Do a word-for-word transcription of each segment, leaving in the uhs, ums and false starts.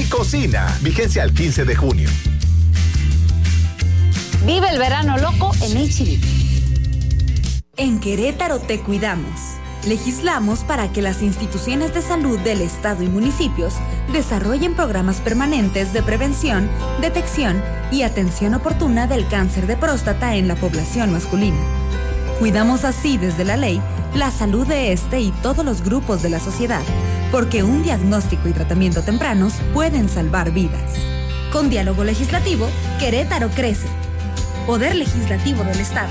Cocina. Vigencia al quince de junio. Vive el verano loco en H E B. En Querétaro te cuidamos. Legislamos para que las instituciones de salud del Estado y municipios desarrollen programas permanentes de prevención, detección y atención oportuna del cáncer de próstata en la población masculina. Cuidamos así desde la ley la salud de este y todos los grupos de la sociedad, porque un diagnóstico y tratamiento tempranos pueden salvar vidas. Con diálogo legislativo, Querétaro crece. Poder Legislativo del Estado.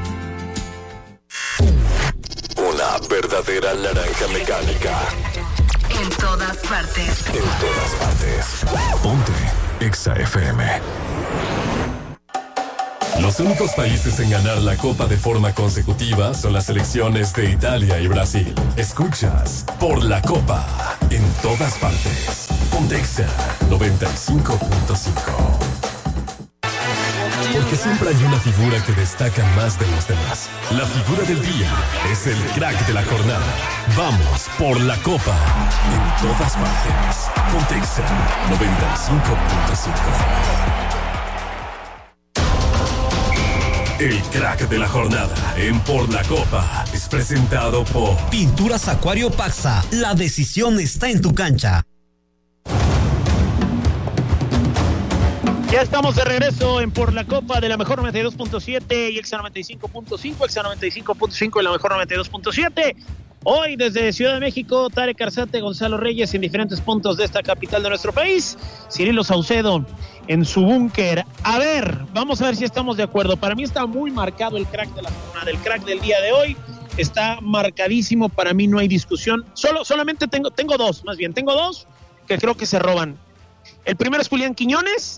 Una verdadera naranja mecánica. En todas partes. En todas partes. Ponte Exa F M. Los únicos países en ganar la Copa de forma consecutiva son las selecciones de Italia y Brasil. Escuchas Por la Copa en todas partes. Ponte Exa noventa y cinco punto cinco. Porque siempre hay una figura que destaca más de los demás. La figura del día es el crack de la jornada. Vamos por la Copa en todas partes. Ponte Exa noventa y cinco punto cinco. El crack de la jornada en Por la Copa es presentado por Pinturas Acuario Paxa. La decisión está en tu cancha. Ya estamos de regreso en Por la Copa de la Mejor noventa y dos punto siete y Exa noventa y cinco punto cinco, Exa noventa y cinco punto cinco y la Mejor noventa y dos punto siete. Hoy desde Ciudad de México, Tarek Arzate, Gonzalo Reyes en diferentes puntos de esta capital de nuestro país, Cirilo Saucedo en su búnker. A ver, vamos a ver si estamos de acuerdo. Para mí está muy marcado el crack de la jornada, el crack del día de hoy. Está marcadísimo, para mí no hay discusión. Solo, solamente tengo, tengo dos, más bien, tengo dos que creo que se roban. El primero es Julián Quiñones.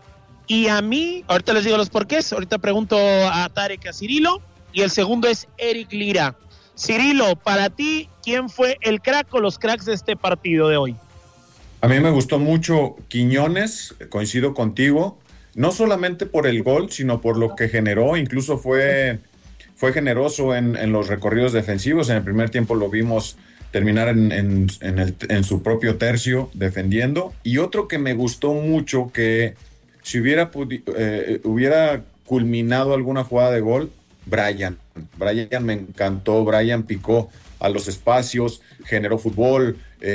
Y a mí, ahorita les digo los porqués, ahorita pregunto a Tarek, a Cirilo, y el segundo es Eric Lira. Cirilo, para ti, ¿quién fue el crack o los cracks de este partido de hoy? A mí me gustó mucho Quiñones, coincido contigo, no solamente por el gol, sino por lo que generó, incluso fue, fue generoso en, en los recorridos defensivos. En el primer tiempo lo vimos terminar en, en, en, el, en su propio tercio defendiendo. Y otro que me gustó mucho, que si hubiera, pudi- eh, hubiera culminado alguna jugada de gol, Brian. Brian me encantó, Brian picó a los espacios, generó fútbol,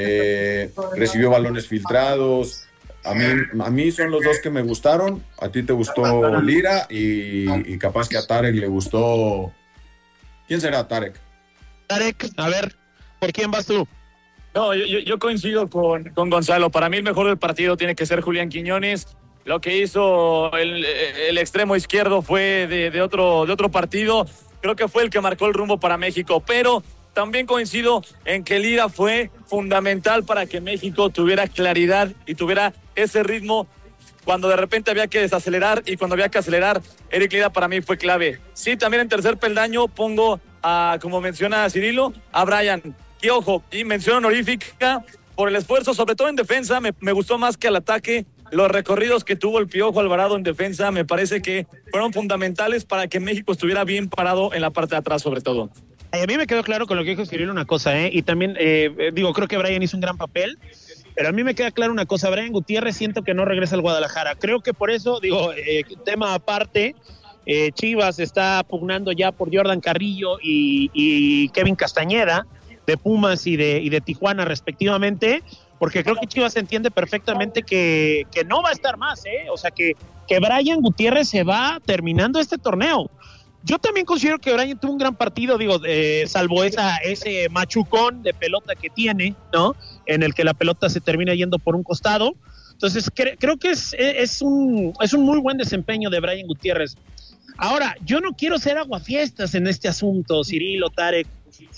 eh, recibió balones filtrados. A mí, a mí son los dos que me gustaron. A ti te gustó Lira y, y capaz que a Tarek le gustó. ¿Quién será Tarek? Tarek, a ver, ¿por quién vas tú? No, yo, yo coincido con, con Gonzalo. Para mí el mejor del partido tiene que ser Julián Quiñones. Lo que hizo el, el extremo izquierdo fue de, de, otro, de otro partido. Creo que fue el que marcó el rumbo para México. Pero también coincido en que Lira fue fundamental para que México tuviera claridad y tuviera ese ritmo cuando de repente había que desacelerar y cuando había que acelerar. Eric Lira para mí fue clave. Sí, también en tercer peldaño pongo, a, como menciona Cirilo, a Brian. Y ojo, y mención honorífica por el esfuerzo, sobre todo en defensa. Me, me gustó más que al ataque. Los recorridos que tuvo el Piojo Alvarado en defensa me parece que fueron fundamentales para que México estuviera bien parado en la parte de atrás, sobre todo. A mí me quedó claro con lo que dijo Cirilo una cosa, ¿eh? Y también, eh, digo, creo que Brian hizo un gran papel, pero a mí me queda claro una cosa, Brian Gutiérrez siento que no regresa al Guadalajara. Creo que por eso, digo, eh, tema aparte, eh, Chivas está pugnando ya por Jordan Carrillo y, y Kevin Castañeda, de Pumas y de, y de Tijuana respectivamente, porque creo que Chivas entiende perfectamente que, que no va a estar más, ¿eh? O sea, que, que Brian Gutiérrez se va terminando este torneo. Yo también considero que Brian tuvo un gran partido, digo, eh, salvo esa, ese machucón de pelota que tiene, ¿no? En el que la pelota se termina yendo por un costado. Entonces, cre- creo que es, es, un, es un muy buen desempeño de Brian Gutiérrez. Ahora, yo no quiero ser aguafiestas en este asunto, Cirilo, Tarek,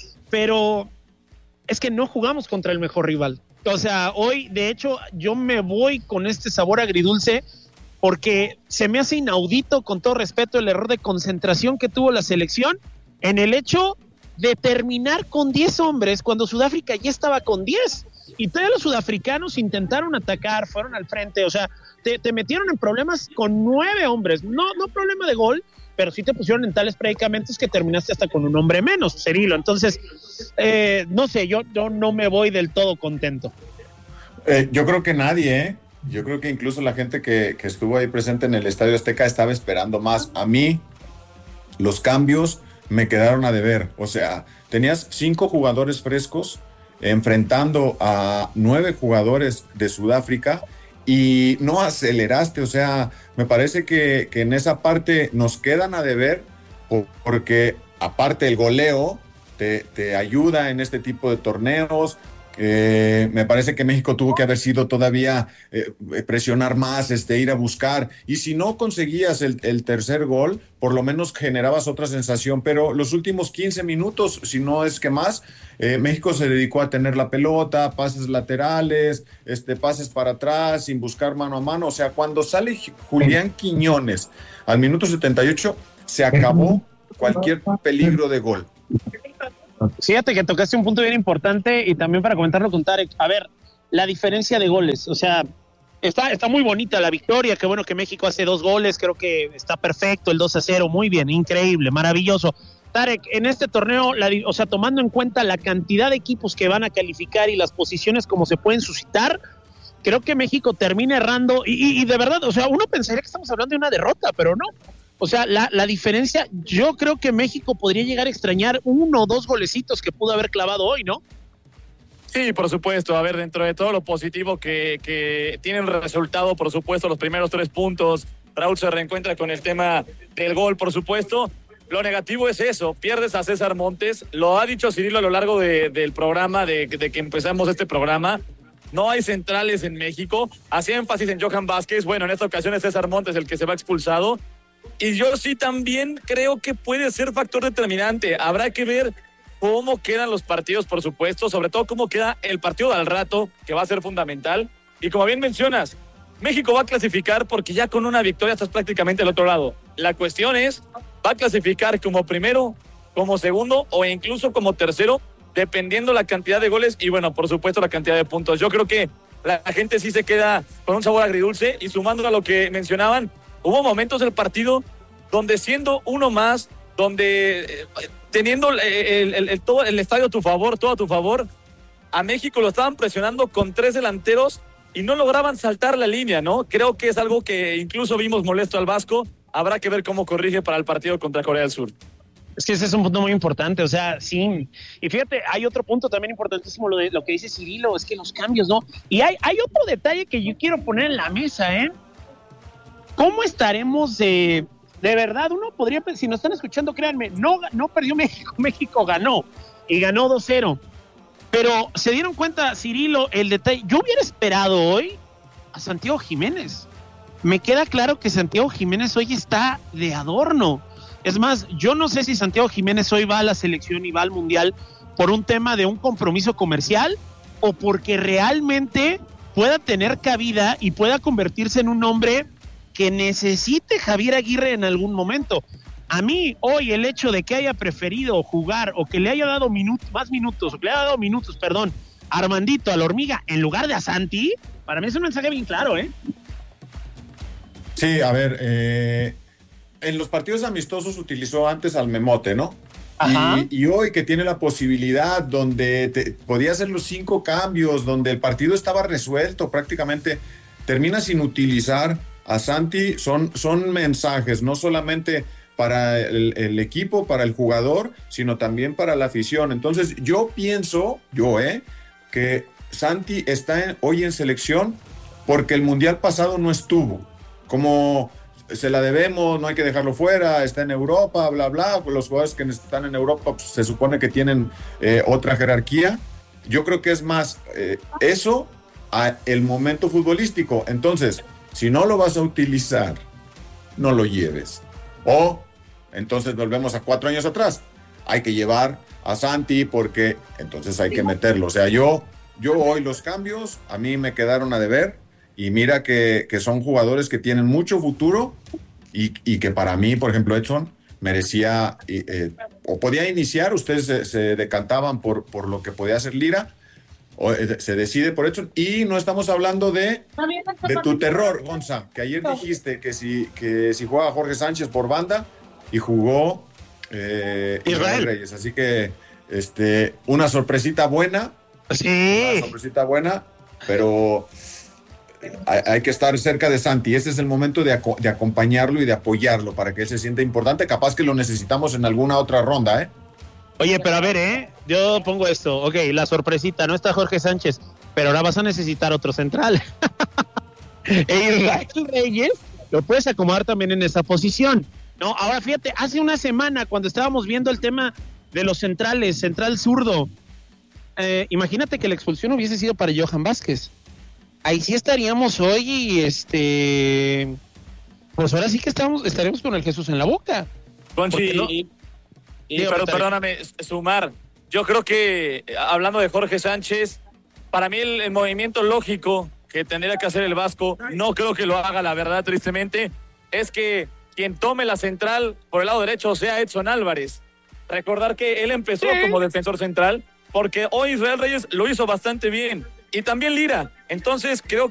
pero es que no jugamos contra el mejor rival. O sea, hoy, de hecho, yo me voy con este sabor agridulce porque se me hace inaudito, con todo respeto, el error de concentración que tuvo la selección en el hecho de terminar con diez hombres cuando Sudáfrica ya estaba con diez. Y todos los sudafricanos intentaron atacar, fueron al frente, o sea, te, te metieron en problemas con nueve hombres. No, no problema de gol, pero sí te pusieron en tales predicamentos que terminaste hasta con un hombre menos, Cirilo. Entonces, eh, no sé, yo, yo no me voy del todo contento. Eh, yo creo que nadie, ¿eh? Yo creo que incluso la gente que, que estuvo ahí presente en el Estadio Azteca estaba esperando más. A mí, los cambios me quedaron a deber. O sea, tenías cinco jugadores frescos enfrentando a nueve jugadores de Sudáfrica y no aceleraste. O sea, me parece que, que en esa parte nos quedan a deber porque aparte el goleo te, te ayuda en este tipo de torneos. Eh, me parece que México tuvo que haber sido todavía eh, presionar más, este, ir a buscar, y si no conseguías el, el tercer gol, por lo menos generabas otra sensación, pero los últimos quince minutos, si no es que más, eh, México se dedicó a tener la pelota, pases laterales, este, pases para atrás, sin buscar mano a mano. O sea, cuando sale Julián Quiñones al minuto setenta y ocho, se acabó cualquier peligro de gol. Fíjate que tocaste un punto bien importante y también para comentarlo con Tarek. A ver, la diferencia de goles, o sea, está, está muy bonita la victoria, que bueno que México hace dos goles, creo que está perfecto el dos a cero, muy bien, increíble, maravilloso. Tarek, en este torneo, la, o sea, tomando en cuenta la cantidad de equipos que van a calificar y las posiciones como se pueden suscitar, creo que México termina errando y, y, y de verdad, o sea, uno pensaría que estamos hablando de una derrota, pero no. O sea, la, la diferencia, yo creo que México podría llegar a extrañar uno o dos golecitos que pudo haber clavado hoy, ¿no? Sí, por supuesto. A ver, dentro de todo lo positivo que, que tiene el resultado, por supuesto, los primeros tres puntos, Raúl se reencuentra con el tema del gol, por supuesto. Lo negativo es eso, pierdes a César Montes, lo ha dicho Cirilo a lo largo de, del programa, de, de que empezamos este programa. No hay centrales en México, hacía énfasis en Johan Vázquez, bueno, en esta ocasión es César Montes el que se va expulsado. Y yo sí también creo que puede ser factor determinante. Habrá que ver cómo quedan los partidos, por supuesto, sobre todo cómo queda el partido al rato, que va a ser fundamental. Y como bien mencionas, México va a clasificar porque ya con una victoria estás prácticamente al otro lado. La cuestión es, ¿va a clasificar como primero, como segundo o incluso como tercero, dependiendo la cantidad de goles y, bueno, por supuesto, la cantidad de puntos? Yo creo que la gente sí se queda con un sabor agridulce y sumando a lo que mencionaban, hubo momentos del partido donde siendo uno más, donde eh, teniendo el, el, el, el, todo el estadio a tu favor, todo a tu favor, a México lo estaban presionando con tres delanteros y no lograban saltar la línea, ¿no? Creo que es algo que incluso vimos molesto al Vasco. Habrá que ver cómo corrige para el partido contra Corea del Sur. Es que ese es un punto muy importante, o sea, sí. Y fíjate, hay otro punto también importantísimo, lo, de, lo que dice Cirilo, es que los cambios, ¿no? Y hay, hay otro detalle que yo quiero poner en la mesa, ¿eh? ¿Cómo estaremos de, de verdad? Uno podría, si nos están escuchando, créanme, no, no perdió México, México ganó, y ganó dos cero. Pero se dieron cuenta, Cirilo, el detalle. Yo hubiera esperado hoy a Santiago Jiménez. Me queda claro que Santiago Jiménez hoy está de adorno. Es más, yo no sé si Santiago Jiménez hoy va a la selección y va al Mundial por un tema de un compromiso comercial o porque realmente pueda tener cabida y pueda convertirse en un hombre que necesite Javier Aguirre en algún momento. A mí, hoy, el hecho de que haya preferido jugar o que le haya dado minutos, más minutos, o que le haya dado minutos, perdón, a Armandito, a la Hormiga, en lugar de a Santi, para mí es un mensaje bien claro, ¿eh? Sí, a ver, eh, en los partidos amistosos utilizó antes al Memote, ¿no? Y, y hoy que tiene la posibilidad donde te, podía hacer los cinco cambios, donde el partido estaba resuelto prácticamente, termina sin utilizar a Santi. Son, son mensajes, no solamente para el, el equipo, para el jugador, sino también para la afición. Entonces yo pienso, yo, eh, que Santi está en, hoy en selección porque el Mundial pasado no estuvo. Como se la debemos, no hay que dejarlo fuera, está en Europa, bla, bla. Los jugadores que están en Europa pues, se supone que tienen eh, otra jerarquía. Yo creo que es más eh, eso a el momento futbolístico. Entonces, si no lo vas a utilizar, no lo lleves. O entonces volvemos a cuatro años atrás. Hay que llevar a Santi porque entonces hay que meterlo. O sea, yo, yo hoy los cambios a mí me quedaron a deber y mira que, que son jugadores que tienen mucho futuro y, y que para mí, por ejemplo, Edson merecía eh, o podía iniciar. Ustedes se, se decantaban por, por lo que podía hacer Lira. O, eh, se decide por Edson y no estamos hablando de, de tu terror, Gonza, que ayer dijiste que si, que si juega Jorge Sánchez por banda y jugó eh, Israel Reyes, así que este, una sorpresita buena, sí. una sorpresita buena, pero hay, hay que estar cerca de Santi. Ese es el momento de, aco- de acompañarlo y de apoyarlo para que él se sienta importante. Capaz que lo necesitamos en alguna otra ronda, ¿eh? Oye, pero a ver, ¿eh? Yo pongo esto. Ok, la sorpresita. No está Jorge Sánchez, pero ahora vas a necesitar otro central. E Israel Reyes lo puedes acomodar también en esa posición. No, ahora fíjate, hace una semana cuando estábamos viendo el tema de los centrales, central zurdo, eh, imagínate que la expulsión hubiese sido para Johan Vázquez. Ahí sí estaríamos hoy y este, pues ahora sí que estamos, estaremos con el Jesús en la boca. Conchi, no? y, y Dígame, pero, Tarek. perdóname, sumar. Yo creo que, hablando de Jorge Sánchez, para mí el, el movimiento lógico que tendría que hacer el Vasco, no creo que lo haga, la verdad, tristemente, es que quien tome la central por el lado derecho sea Edson Álvarez. Recordar que él empezó como defensor central, porque hoy Israel Reyes lo hizo bastante bien, y también Lira. Entonces creo